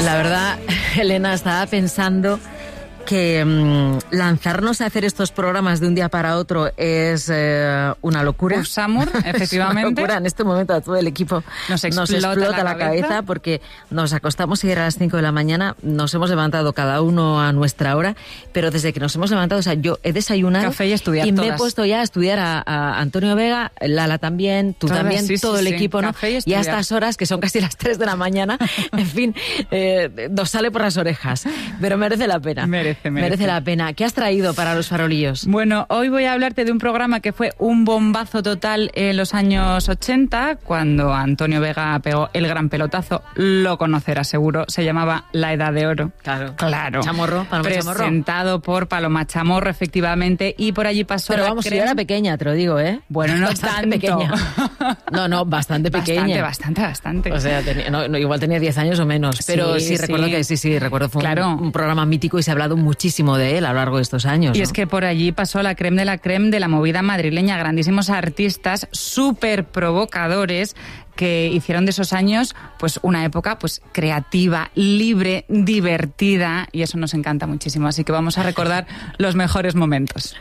La verdad, Elena, estaba pensando que lanzarnos a hacer estos programas de un día para otro es una locura. Samur, efectivamente. Es una locura. En este momento a todo el equipo nos explota la cabeza porque nos acostamos ayer a las 5 de la mañana, nos hemos levantado cada uno a nuestra hora, pero desde que nos hemos levantado, o sea, yo he desayunado café y estudiar y todas. Me he puesto ya a estudiar a Antonio Vega, Lala también, tú todas, también, sí, todo el equipo, ¿no? Y a estas horas, que son casi las 3 de la mañana, en fin, nos sale por las orejas, pero merece la pena. Merece la pena. ¿Qué has traído para los farolillos? Bueno, hoy voy a hablarte de un programa que fue un bombazo total en los años 80, cuando Antonio Vega pegó el gran pelotazo. Lo conocerás seguro. Se llamaba La Edad de Oro. Claro. Chamorro, Paloma Chamorro. Presentado por Paloma Chamorro, efectivamente, y por allí pasó Pero vamos, yo era pequeña, te lo digo, ¿eh? Bueno, no tanto. Pequeña. No, bastante pequeña. Bastante. O sea, igual tenía 10 años o menos, pero sí recuerdo que recuerdo fue un programa mítico y se ha hablado muchísimo de él a lo largo de estos años. Y es que por allí pasó la crème de la movida madrileña, grandísimos artistas súper provocadores que hicieron de esos años pues una época pues creativa, libre, divertida, y eso nos encanta muchísimo. Así que vamos a recordar los mejores momentos.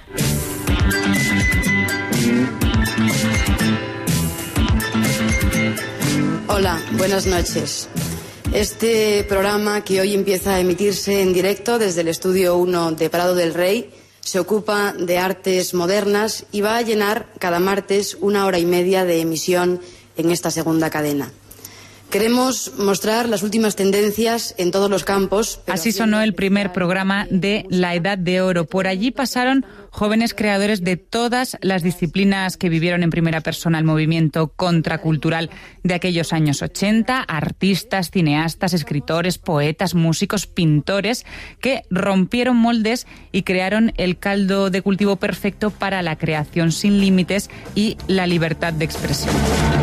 Hola, buenas noches. Este programa, que hoy empieza a emitirse en directo desde el Estudio 1 de Prado del Rey, se ocupa de artes modernas y va a llenar cada martes 1 hora y media de emisión en esta segunda cadena. Queremos mostrar las últimas tendencias en todos los campos. Así sonó el primer programa de La Edad de Oro. Por allí pasaron jóvenes creadores de todas las disciplinas que vivieron en primera persona el movimiento contracultural de aquellos años 80, artistas, cineastas, escritores, poetas, músicos, pintores, que rompieron moldes y crearon el caldo de cultivo perfecto para la creación sin límites y la libertad de expresión.